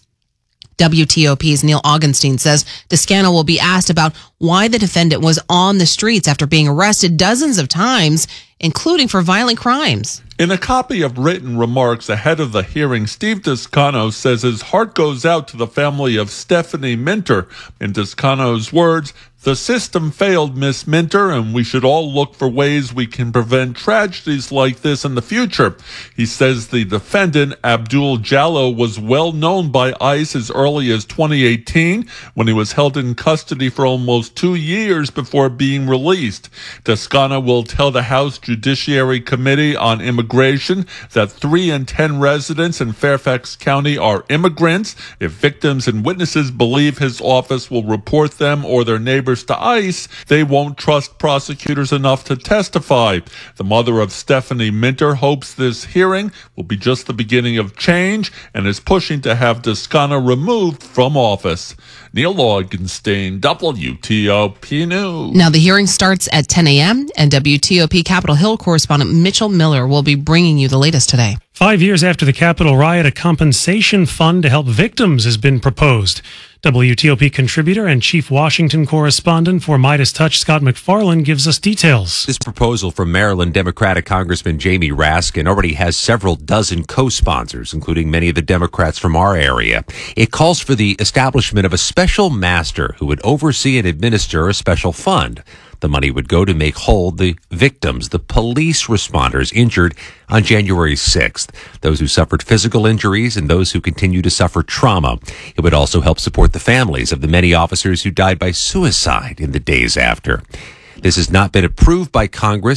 W T O P's Neil Augenstein says Descano will be asked about why the defendant was on the streets after being arrested dozens of times, including for violent crimes. In a copy of written remarks ahead of the hearing, Steve Descano says his heart goes out to the family of Stephanie Minter. In Descano's words, "The system failed Miss Minter, and we should all look for ways we can prevent tragedies like this in the future." He says the defendant, Abdul Jallo, was well known by ICE as early as twenty eighteen, when he was held in custody for almost two years before being released. Descano will tell the House Judiciary Committee on Immigration that three in ten residents in Fairfax County are immigrants. If victims and witnesses believe his office will report them or their neighbors to ICE, they won't trust prosecutors enough to testify. The mother of Stephanie Minter hopes this hearing will be just the beginning of change and is pushing to have Descano removed from office. Neil Augenstein, W T O P News. Now, the hearing starts at ten a.m., and W T O P Capitol Hill correspondent Mitchell Miller will be bringing you the latest today. Five years after the Capitol riot, a compensation fund to help victims has been proposed. W T O P contributor and chief Washington correspondent for Midas Touch, Scott McFarland, gives us details. This proposal from Maryland Democratic Congressman Jamie Raskin already has several dozen co-sponsors, including many of the Democrats from our area. It calls for the establishment of a special master who would oversee and administer a special fund. The money would go to make whole the victims, the police responders injured on January sixth, those who suffered physical injuries and those who continue to suffer trauma. It would also help support the families of the many officers who died by suicide in the days after. This has not been approved by Congress.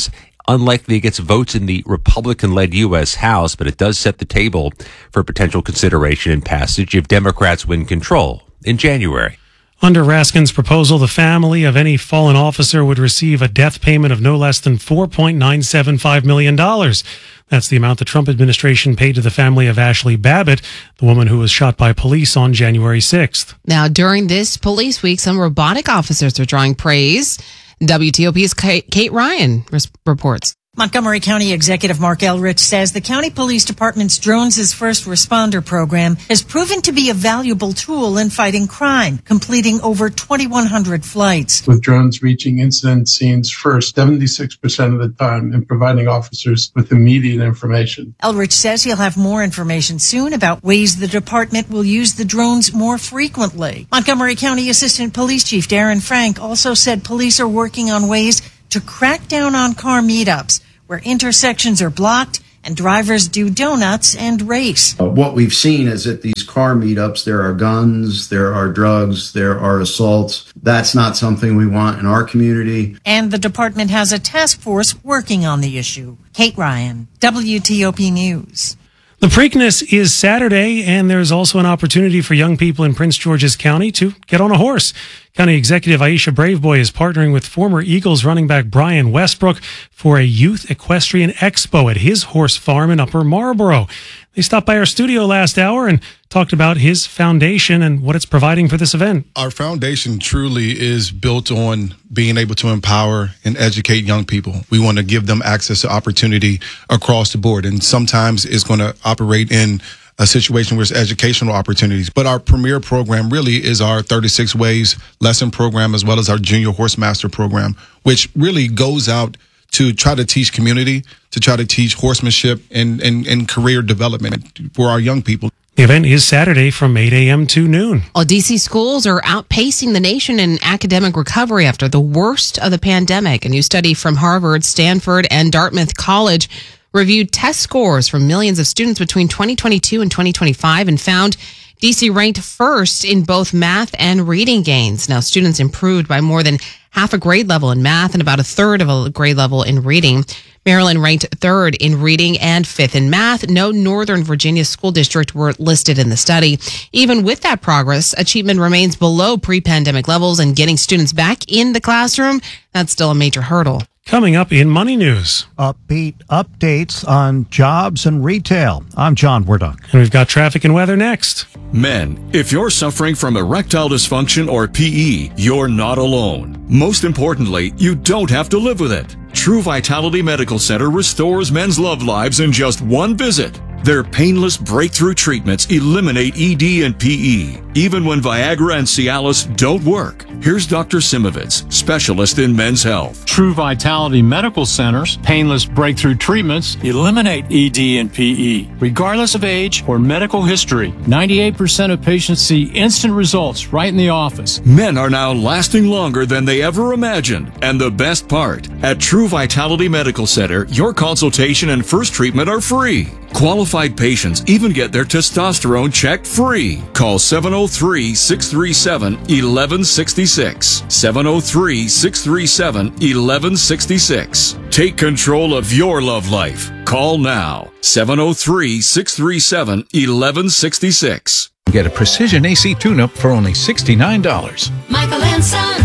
Unlikely it gets votes in the Republican-led U S House, but it does set the table for potential consideration and passage if Democrats win control in January. Under Raskin's proposal, the family of any fallen officer would receive a death payment of no less than four point nine seven five million dollars. That's the amount the Trump administration paid to the family of Ashley Babbitt, the woman who was shot by police on January sixth. Now, during this police week, some robotic officers are drawing praise. W T O P's Kate, Kate Ryan res- reports. Montgomery County Executive Mark Elrich says the County Police Department's Drones as First Responder program has proven to be a valuable tool in fighting crime, completing over twenty-one hundred flights. With drones reaching incident scenes first, seventy-six percent of the time, and providing officers with immediate information. Elrich says he'll have more information soon about ways the department will use the drones more frequently. Montgomery County Assistant Police Chief Darren Frank also said police are working on ways to crack down on car meetups where intersections are blocked and drivers do donuts and race. Uh, what we've seen is at these car meetups, there are guns, there are drugs, there are assaults. That's not something we want in our community. And the department has a task force working on the issue. Kate Ryan, W T O P News. The Preakness is Saturday, and there's also an opportunity for young people in Prince George's County to get on a horse. County Executive Aisha Braveboy is partnering with former Eagles running back Brian Westbrook for a youth equestrian expo at his horse farm in Upper Marlboro. They stopped by our studio last hour and talked about his foundation and what it's providing for this event. Our foundation truly is built on being able to empower and educate young people. We want to give them access to opportunity across the board. And sometimes it's going to operate in a situation where it's educational opportunities. But our premier program really is our thirty-six Ways lesson program, as well as our Junior Horse Master program, which really goes out to try to teach community, to try to teach horsemanship and, and, and career development for our young people. The event is Saturday from eight a.m. to noon. Well, D C schools are outpacing the nation in academic recovery after the worst of the pandemic. A new study from Harvard, Stanford, and Dartmouth College reviewed test scores from millions of students between twenty twenty-two and twenty twenty-five and found D C ranked first in both math and reading gains. Now, students improved by more than half a grade level in math and about a third of a grade level in reading. Maryland ranked third in reading and fifth in math. No Northern Virginia school district were listed in the study. Even with that progress, achievement remains below pre-pandemic levels, and getting students back in the classroom, that's still a major hurdle. Coming up in Money News. Upbeat updates on jobs and retail. I'm John Wardock. And we've got traffic and weather next. Men, if you're suffering from erectile dysfunction or P E, you're not alone. Most importantly, you don't have to live with it. True Vitality Medical Center restores men's love lives in just one visit. Their painless breakthrough treatments eliminate E D and P E, even when Viagra and Cialis don't work. Here's Doctor Simovitz, specialist in men's health. True Vitality Medical Center's painless breakthrough treatments eliminate E D and P E, regardless of age or medical history. ninety-eight percent of patients see instant results right in the office. Men are now lasting longer than they ever imagined. And the best part, at True Vitality Medical Center, your consultation and first treatment are free. Qualified patients even get their testosterone checked free. Call seven oh three, six three seven, one one six six. seven oh three, six three seven, one one six six. Take control of your love life. Call now. seven oh three, six three seven, one one six six. Get a precision A C tune-up for only sixty-nine dollars. Michael and Son.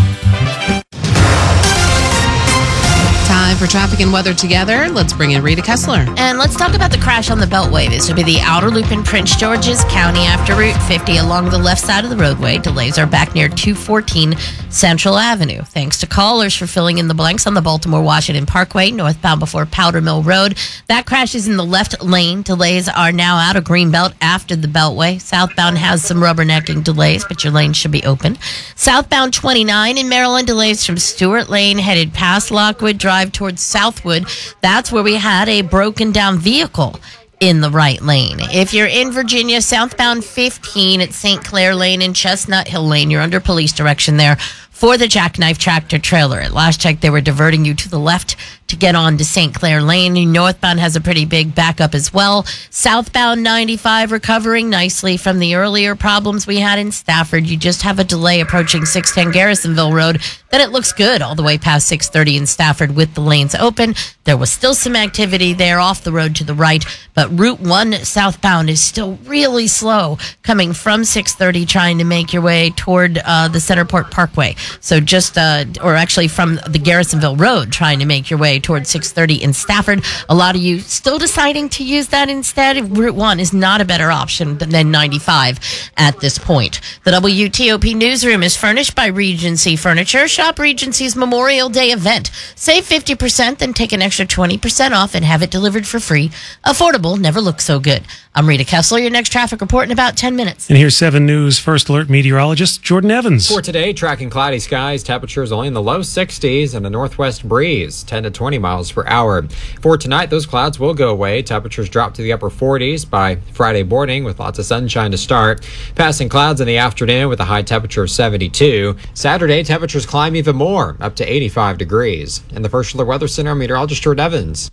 Time for traffic and weather together. Let's bring in Rita Kessler. And let's talk about the crash on the Beltway. This would be the outer loop in Prince George's County after Route fifty along the left side of the roadway. Delays are back near two fourteen Central Avenue. Thanks to callers for filling in the blanks on the Baltimore-Washington Parkway, northbound before Powder Mill Road. That crash is in the left lane. Delays are now out of Greenbelt after the Beltway. Southbound has some rubbernecking delays, but your lane should be open. Southbound twenty-nine in Maryland, delays from Stewart Lane headed past Lockwood Drive towards Southwood. That's where we had a broken down vehicle in the right lane. If you're in Virginia, southbound fifteen at Saint Clair Lane and Chestnut Hill Lane, you're under police direction there for the jackknife tractor trailer. At last check, they were diverting you to the left to get on to Saint Clair Lane. Northbound has a pretty big backup as well. Southbound ninety-five recovering nicely from the earlier problems we had in Stafford. You just have a delay approaching six ten Garrisonville Road. Then it looks good all the way past six thirty in Stafford with the lanes open. There was still some activity there off the road to the right, but Route one southbound is still really slow coming from six thirty trying to make your way toward uh, the Centerport Parkway. So just, uh, or actually from the Garrisonville Road trying to make your way towards six thirty in Stafford. A lot of you still deciding to use that instead. Route one is not a better option than ninety-five at this point. The W T O P newsroom is furnished by Regency Furniture. Shop Regency's Memorial Day event. Save fifty percent, then take an extra twenty percent off and have it delivered for free. Affordable never looks so good. I'm Rita Kessler. Your next traffic report in about ten minutes. And here's seven News First Alert meteorologist Jordan Evans. For today, tracking cloudy skies, temperatures only in the low sixties and a northwest breeze, ten to twenty miles per hour. For tonight, those clouds will go away. Temperatures drop to the upper forties by Friday morning with lots of sunshine to start. Passing clouds in the afternoon with a high temperature of seventy-two. Saturday, temperatures climb even more, up to eighty-five degrees. In the First Alert Weather Center, meteorologist Jordan Evans.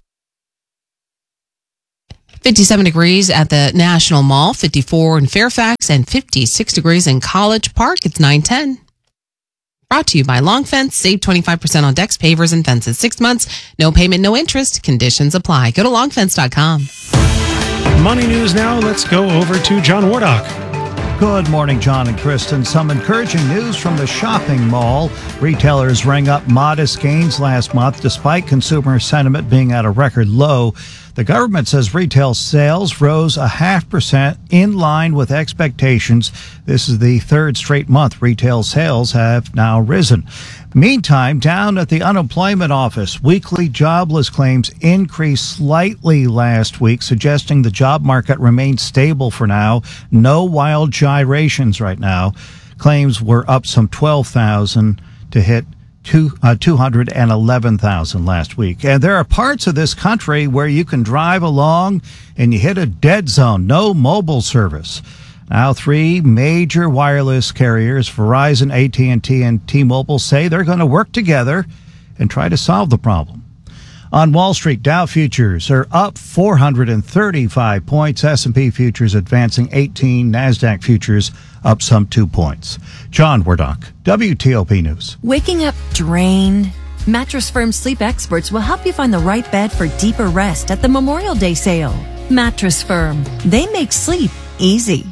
fifty-seven degrees at the National Mall, fifty-four in Fairfax, and fifty-six degrees in College Park. It's nine ten. Brought to you by Long Fence. Save twenty-five percent on decks, pavers, and fences. Six months, no payment, no interest. Conditions apply. Go to long fence dot com. Money news now. Let's go over to John Wardock. Good morning, John and Kristen. Some encouraging news from the shopping mall. Retailers rang up modest gains last month despite consumer sentiment being at a record low. The government says retail sales rose a half percent in line with expectations. This is the third straight month retail sales have now risen. Meantime, down at the unemployment office, weekly jobless claims increased slightly last week, suggesting the job market remains stable for now. No wild gyrations right now. Claims were up some twelve thousand to hit Two, uh, two hundred eleven thousand last week. And there are parts of this country where you can drive along and you hit a dead zone, no mobile service. Now, three major wireless carriers, Verizon, A T and T, and T-Mobile, say they're going to work together and try to solve the problem. On Wall Street, Dow futures are up four hundred thirty-five points, S and P futures advancing eighteen, NASDAQ futures up some two points. John Wardock, W T O P News. Waking up drained? Mattress Firm sleep experts will help you find the right bed for deeper rest at the Memorial Day sale. Mattress Firm. They make sleep easy.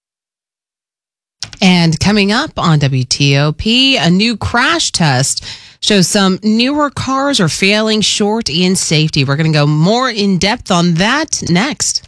And coming up on W T O P, a new crash test shows some newer cars are failing short in safety. We're going to go more in depth on that next.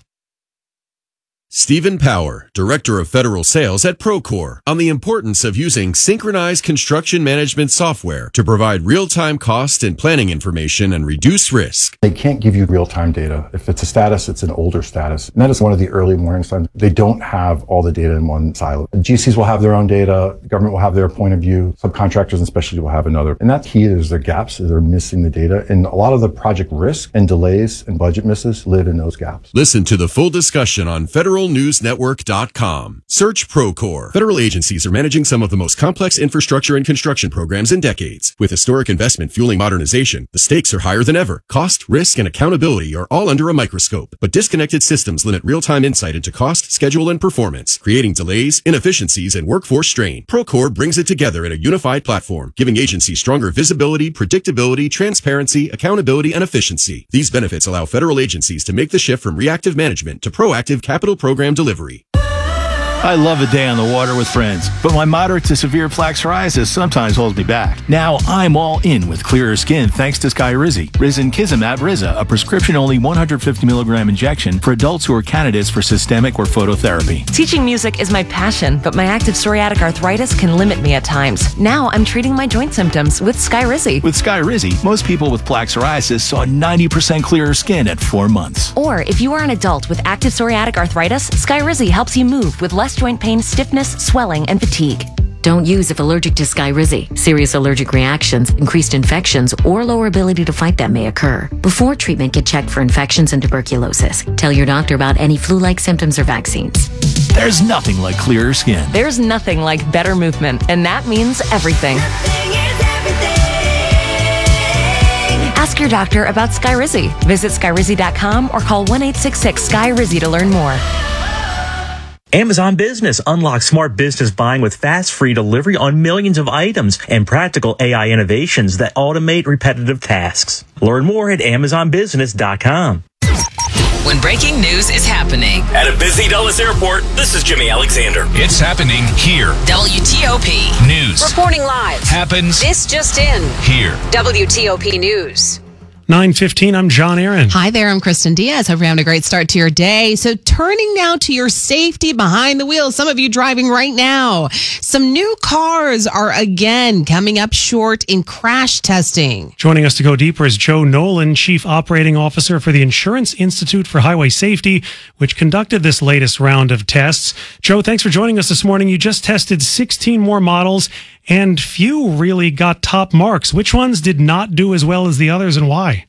Stephen Power, Director of Federal Sales at Procore, on the importance of using synchronized construction management software to provide real-time cost and planning information and reduce risk. They can't give you real-time data. If it's a status, it's an older status. And that is one of the early warning signs. They don't have all the data in one silo. G Cs will have their own data. The government will have their point of view. Subcontractors and specialty will have another. And that's key. There's their gaps. They're missing the data. And a lot of the project risk and delays and budget misses live in those gaps. Listen to the full discussion on federal news network dot com. Search Procore. Federal agencies are managing some of the most complex infrastructure and construction programs in decades. With historic investment fueling modernization, the stakes are higher than ever. Cost, risk, and accountability are all under a microscope. But disconnected systems limit real-time insight into cost, schedule, and performance, creating delays, inefficiencies, and workforce strain. Procore brings it together in a unified platform, giving agencies stronger visibility, predictability, transparency, accountability, and efficiency. These benefits allow federal agencies to make the shift from reactive management to proactive capital program delivery. I love a day on the water with friends, but my moderate to severe plaque psoriasis sometimes holds me back. Now I'm all in with clearer skin thanks to Skyrizi. Risankizumab Riza, a prescription-only one hundred fifty milligram injection for adults who are candidates for systemic or phototherapy. Teaching music is my passion, but my active psoriatic arthritis can limit me at times. Now I'm treating my joint symptoms with Skyrizi. With Skyrizi, most people with plaque psoriasis saw ninety percent clearer skin at four months. Or if you are an adult with active psoriatic arthritis, Skyrizi helps you move with less joint pain, stiffness, swelling, and fatigue. Don't use if allergic to Skyrizi. Serious allergic reactions, increased infections, or lower ability to fight them may occur. Before treatment, get checked for infections and tuberculosis. Tell your doctor about any flu-like symptoms or vaccines. There's nothing like clearer skin. There's nothing like better movement, and that means everything. Ask your doctor about Skyrizi. Visit skyrizi dot com or call one eight six six Sky Rizzy to learn more. Amazon Business unlocks smart business buying with fast, free delivery on millions of items and practical A I innovations that automate repetitive tasks. Learn more at amazon business dot com. When breaking news is happening at a busy Dulles airport, this is Jimmy Alexander. It's happening here. W T O P News. Reporting live. Happens. This just in. Here. W T O P News. nine fifteen, I'm John Aaron. Hi there, I'm Kristen Diaz. Hope you're having a great start to your day. So turning now to your safety behind the wheel. Some of you driving right now. Some new cars are again coming up short in crash testing. Joining us to go deeper is Joe Nolan, Chief Operating Officer for the Insurance Institute for Highway Safety, which conducted this latest round of tests. Joe, thanks for joining us this morning. You just tested sixteen more models, and few really got top marks. Which ones did not do as well as the others, and why?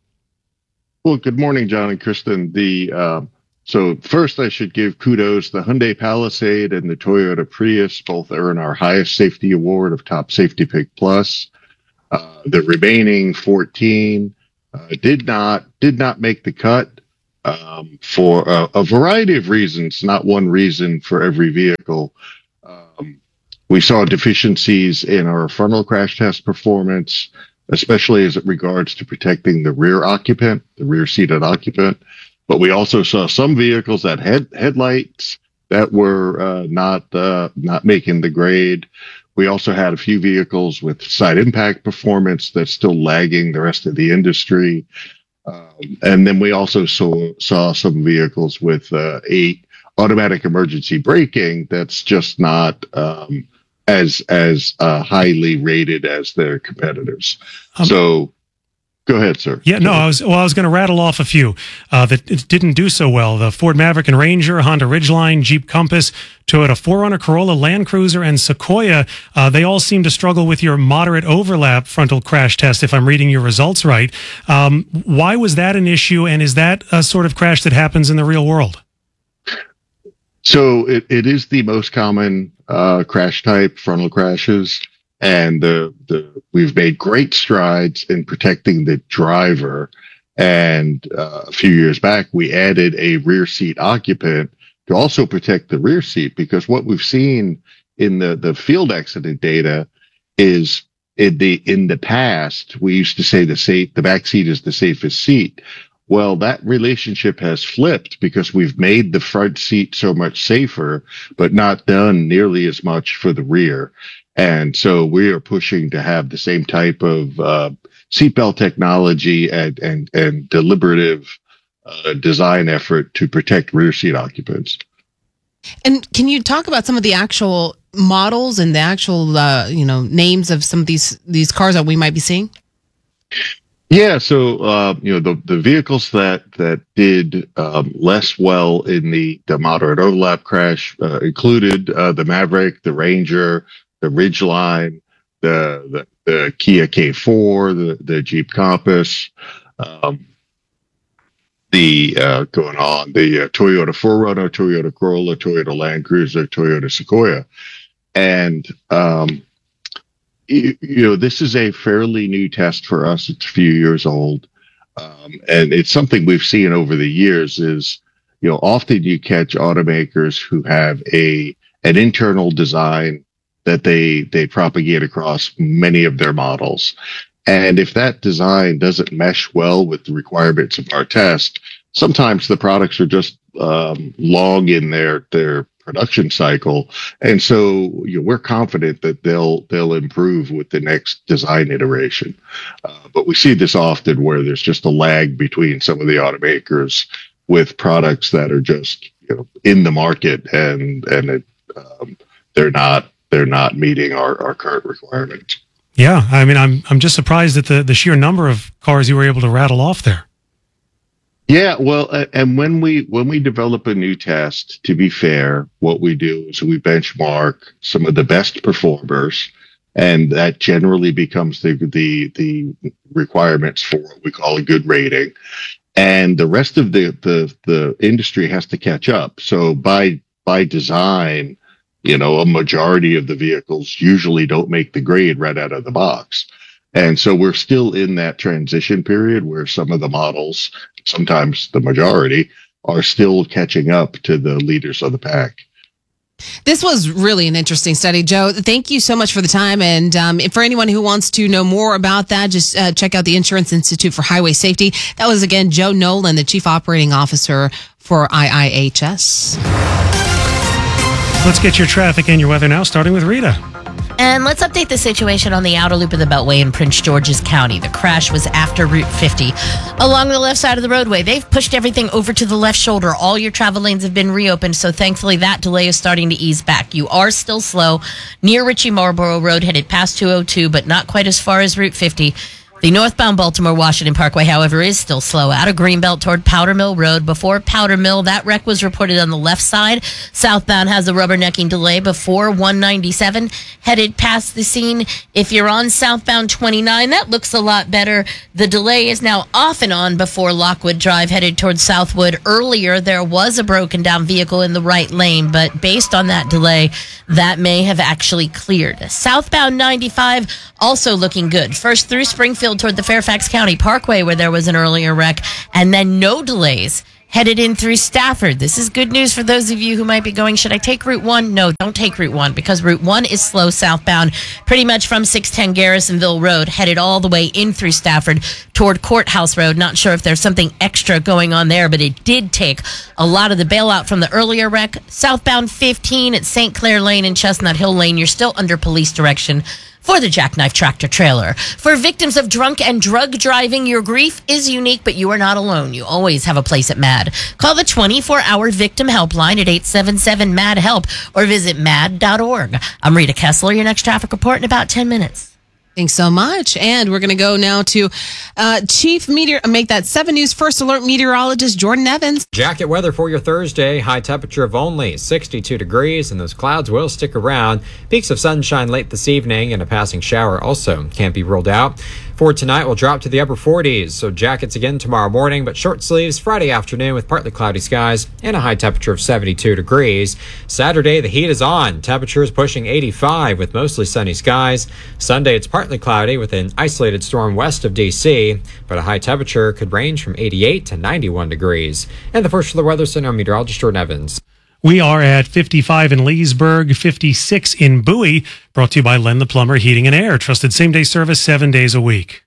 Well, good morning, John and Kristen. The uh, so first, I should give kudos. The Hyundai Palisade and the Toyota Prius both earn our highest safety award of Top Safety Pick Plus. Uh, the remaining fourteen uh, did not did not make the cut um, for a, a variety of reasons. Not one reason for every vehicle. Um, we saw deficiencies in our frontal crash test performance, especially as it regards to protecting the rear occupant, the rear seated occupant. But we also saw some vehicles that had headlights that were uh, not uh, not making the grade. We also had a few vehicles with side impact performance that's still lagging the rest of the industry. Um, and then we also saw, saw some vehicles with uh, a automatic emergency braking that's just not um, as as uh, highly rated as their competitors. Um, so go ahead, sir. Yeah, no, I was well. I was going to rattle off a few uh, that it didn't do so well. The Ford Maverick and Ranger, Honda Ridgeline, Jeep Compass, Toyota four runner, Corolla, Land Cruiser, and Sequoia. Uh, they all seem to struggle with your moderate overlap frontal crash test, if I'm reading your results right. Um, why was that an issue, and is that a sort of crash that happens in the real world? So it, it is the most common uh, crash type, frontal crashes. And the, the, we've made great strides in protecting the driver. And uh, a few years back, we added a rear seat occupant to also protect the rear seat, because what we've seen in the, the field accident data is in the, in the past, we used to say the safe, the back seat is the safest seat. Well, that relationship has flipped because we've made the front seat so much safer, but not done nearly as much for the rear. And so we are pushing to have the same type of uh, seatbelt technology and and, and deliberative uh, design effort to protect rear seat occupants. And can you talk about some of the actual models and the actual uh, you know names of some of these these cars that we might be seeing? Yeah, so uh, you know the the vehicles that that did um, less well in the, the moderate overlap crash uh, included uh, the Maverick, the Ranger, the Ridgeline, the, the the Kia K four, the the Jeep Compass, um, the uh, going on the uh, Toyota four runner, Toyota Corolla, Toyota Land Cruiser, Toyota Sequoia, and um, you, you know this is a fairly new test for us. It's a few years old, um, and it's something we've seen over the years. Is you know often you catch automakers who have a an internal design that they they propagate across many of their models. And if that design doesn't mesh well with the requirements of our test, sometimes the products are just um, long in their their production cycle. And so you know, we're confident that they'll they'll improve with the next design iteration. Uh, but we see this often where there's just a lag between some of the automakers with products that are just you know in the market and and it, um, they're not they're not meeting our, our current requirements. Yeah, I mean, I'm I'm just surprised at the, the sheer number of cars you were able to rattle off there. Yeah, well, and when we when we develop a new test, to be fair, what we do is we benchmark some of the best performers, and that generally becomes the the the requirements for what we call a good rating. And the rest of the the, the industry has to catch up. So by by design, you know, a majority of the vehicles usually don't make the grade right out of the box. And so we're still in that transition period where some of the models, sometimes the majority, are still catching up to the leaders of the pack. This was really an interesting study, Joe. Thank you so much for the time. And um, for anyone who wants to know more about that, just uh, check out the Insurance Institute for Highway Safety. That was, again, Joe Nolan, the Chief Operating Officer for I I H S. Let's get your traffic and your weather now, starting with Rita. And let's update the situation on the outer loop of the Beltway in Prince George's County. The crash was after Route fifty. Along the left side of the roadway, they've pushed everything over to the left shoulder. All your travel lanes have been reopened, so thankfully that delay is starting to ease back. You are still slow near Ritchie Marlboro Road, headed past two oh two, but not quite as far as Route fifty. The northbound Baltimore-Washington Parkway, however, is still slow out of Greenbelt toward Powder Mill Road. Before Powder Mill, that wreck was reported on the left side. Southbound has a rubbernecking delay before one ninety-seven, headed past the scene. If you're on southbound twenty-nine, that looks a lot better. The delay is now off and on before Lockwood Drive, headed towards Southwood. Earlier, there was a broken down vehicle in the right lane, but based on that delay, that may have actually cleared. Southbound ninety-five, also looking good. First through Springfield toward the Fairfax County Parkway, where there was an earlier wreck, and then no delays headed in through Stafford. This is good news for those of you who might be going, should I take Route one? No, don't take Route one, because Route one is slow southbound, pretty much from six ten Garrisonville Road, headed all the way in through Stafford toward Courthouse Road. Not sure if there's something extra going on there, but it did take a lot of the bailout from the earlier wreck. Southbound fifteen at Saint Clair Lane and Chestnut Hill Lane, you're still under police direction for the Jackknife Tractor Trailer. For victims of drunk and drug driving, your grief is unique, but you are not alone. You always have a place at MAD. Call the twenty-four hour victim helpline at eight seven seven M A D HELP or visit mad dot org. I'm Rita Kessler, your next traffic report in about ten minutes. Thanks so much. And we're going to go now to uh, Chief Meteor, make that seven News First Alert meteorologist Jordan Evans. Jacket weather for your Thursday. High temperature of only sixty-two degrees, and those clouds will stick around. Peaks of sunshine late this evening, and a passing shower also can't be ruled out. For tonight, we'll drop to the upper forties, so jackets again tomorrow morning, but short sleeves Friday afternoon with partly cloudy skies and a high temperature of seventy-two degrees. Saturday, the heat is on. Temperatures pushing eighty-five with mostly sunny skies. Sunday, it's partly cloudy with an isolated storm west of D C, but a high temperature could range from eighty-eight to ninety-one degrees. And the First for the Weather Center meteorologist Jordan Evans. We are at fifty-five in Leesburg, fifty-six in Bowie, brought to you by Len the Plumber Heating and Air. Trusted same-day service seven days a week.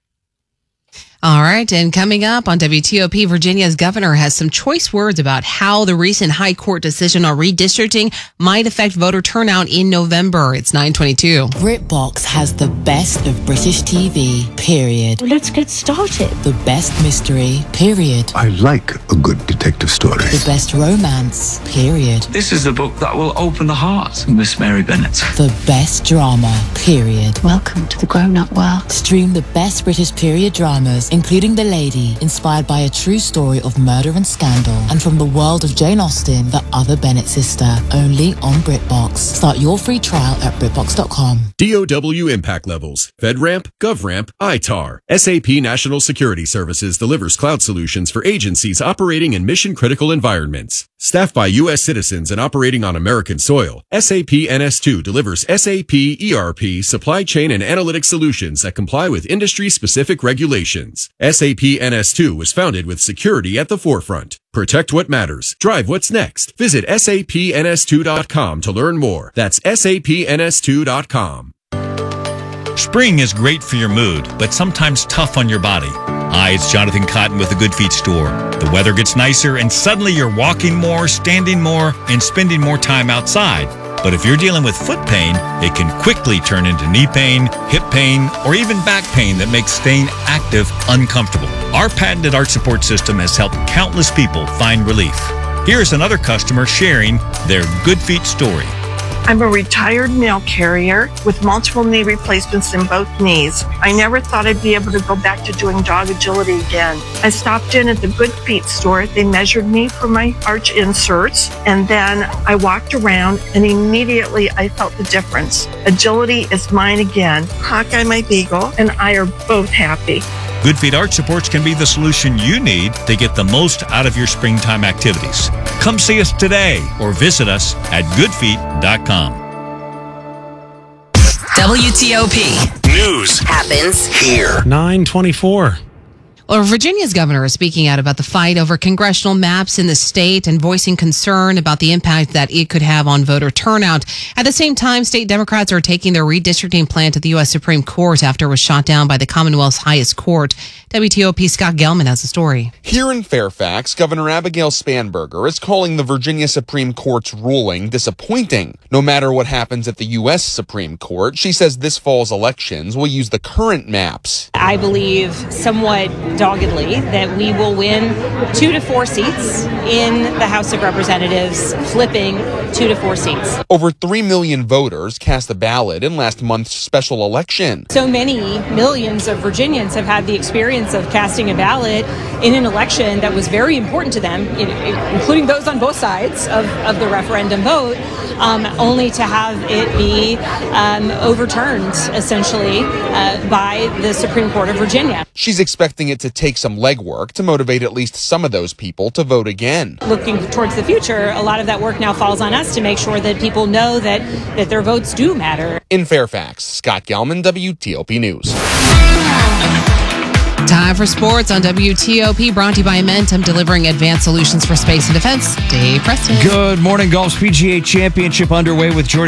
All right, and coming up on W T O P, Virginia's governor has some choice words about how the recent high court decision on redistricting might affect voter turnout in November. It's nine twenty-two. BritBox has the best of British T V, period. Well, let's get started. The best mystery, period. I like a good detective story. The best romance, period. This is the book that will open the heart of Miss Mary Bennet. The best drama, period. Welcome to the grown-up world. Stream the best British period dramas, including The Lady, inspired by a true story of murder and scandal, and from the world of Jane Austen, the other Bennet sister, only on BritBox. Start your free trial at BritBox dot com. D O W impact levels. FedRAMP, GovRAMP, I T A R. S A P National Security Services delivers cloud solutions for agencies operating in mission-critical environments. Staffed by U S citizens and operating on American soil, S A P N S two delivers S A P E R P supply chain and analytic solutions that comply with industry-specific regulations. S A P N S two was founded with security at the forefront. Protect what matters. Drive what's next. Visit S A P N S two dot com to learn more. That's S A P N S two dot com. Spring is great for your mood, but sometimes tough on your body. Hi, it's Jonathan Cotton with the Good Feet store. The weather gets nicer and suddenly you're walking more, standing more, and spending more time outside. But if you're dealing with foot pain, it can quickly turn into knee pain, hip pain, or even back pain that makes staying active uncomfortable. Our patented arch support system has helped countless people find relief. Here's another customer sharing their Good Feet story. I'm a retired mail carrier with multiple knee replacements in both knees. I never thought I'd be able to go back to doing jog agility again. I stopped in at the Good Feet store. They measured me for my arch inserts, and then I walked around, and immediately I felt the difference. Agility is mine again. Hawkeye, my beagle, and I are both happy. Good Feet Arch Supports can be the solution you need to get the most out of your springtime activities. Come see us today or visit us at good feet dot com. W T O P News happens here. nine twenty-four. Well, Virginia's governor is speaking out about the fight over congressional maps in the state and voicing concern about the impact that it could have on voter turnout. At the same time, state Democrats are taking their redistricting plan to the U S Supreme Court after it was shot down by the Commonwealth's highest court. W T O P Scott Gelman has the story. Here in Fairfax, Governor Abigail Spanberger is calling the Virginia Supreme Court's ruling disappointing. No matter what happens at the U S Supreme Court, she says this fall's elections will use the current maps. I believe somewhat doggedly that we will win two to four seats in the House of Representatives, flipping two to four seats. Over three million voters cast a ballot in last month's special election. So many millions of Virginians have had the experience of casting a ballot in an election that was very important to them, including those on both sides of, of the referendum vote, um, only to have it be um, overturned, essentially, uh, by the Supreme Court of Virginia. She's expecting it to take some legwork to motivate at least some of those people to vote again. Looking towards the future, a lot of that work now falls on us to make sure that people know that, that their votes do matter. In Fairfax, Scott Gelman, W T O P News. Time for sports on W T O P, brought to you by Amentum, delivering advanced solutions for space and defense. Dave Preston. Good morning. Golf's P G A Championship underway with George